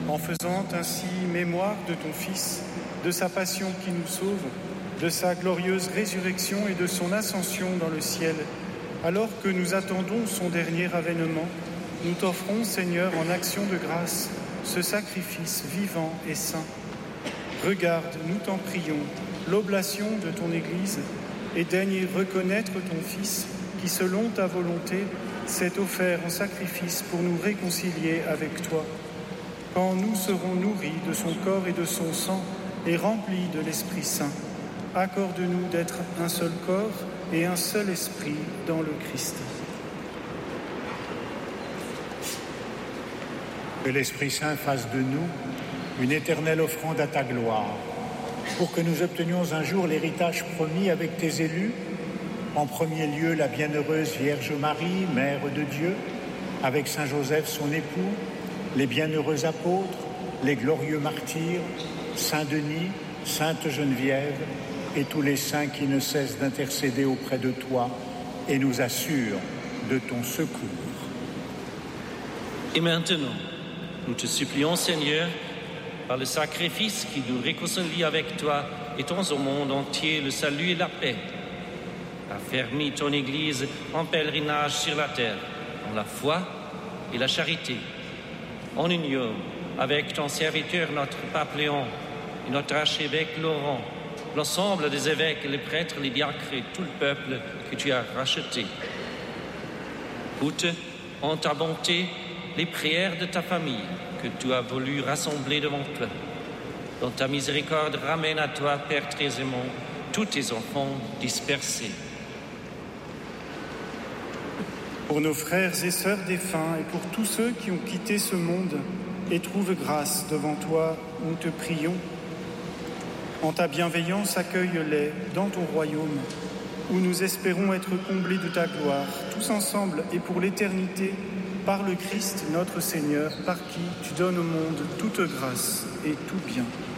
en faisant ainsi mémoire de ton Fils, de sa passion qui nous sauve, de sa glorieuse résurrection et de son ascension dans le ciel. Alors que nous attendons son dernier avènement, nous t'offrons, Seigneur, en action de grâce, ce sacrifice vivant et saint. Regarde, nous t'en prions, l'oblation de ton Église et daigne reconnaître ton Fils qui, selon ta volonté, s'est offert en sacrifice pour nous réconcilier avec toi. Quand nous serons nourris de son corps et de son sang et remplis de l'Esprit Saint, accorde-nous d'être un seul corps et un seul esprit dans le Christ. Que l'Esprit Saint fasse de nous une éternelle offrande à ta gloire, pour que nous obtenions un jour l'héritage promis avec tes élus, en premier lieu la bienheureuse Vierge Marie, Mère de Dieu, avec Saint Joseph son époux, les bienheureux apôtres, les glorieux martyrs, Saint Denis, Sainte Geneviève et tous les saints qui ne cessent d'intercéder auprès de toi et nous assurent de ton secours. Et maintenant, nous te supplions, Seigneur, par le sacrifice qui nous réconcilie avec toi, étends au monde entier le salut et la paix. Affermis ton Église en pèlerinage sur la terre, dans la foi et la charité, en union avec ton serviteur, notre pape Léon, et notre archevêque Laurent, l'ensemble des évêques, les prêtres, les diacres et tout le peuple que tu as racheté. Écoute en ta bonté les prières de ta famille que tu as voulu rassembler devant toi. Dans ta miséricorde, ramène à toi, Père très aimant, tous tes enfants dispersés. Pour nos frères et sœurs défunts et pour tous ceux qui ont quitté ce monde et trouvent grâce devant toi, nous te prions. En ta bienveillance, accueille-les dans ton royaume, où nous espérons être comblés de ta gloire, tous ensemble et pour l'éternité, par le Christ notre Seigneur, par qui tu donnes au monde toute grâce et tout bien.